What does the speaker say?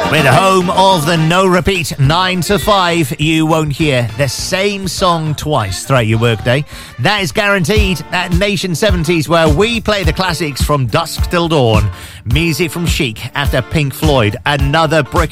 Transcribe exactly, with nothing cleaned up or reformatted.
With the home of the no repeat nine to five, you won't hear the same song twice throughout your workday. That is guaranteed at Nation seventies, where we play the classics from dusk till dawn. Music from Chic after Pink Floyd, Another Brick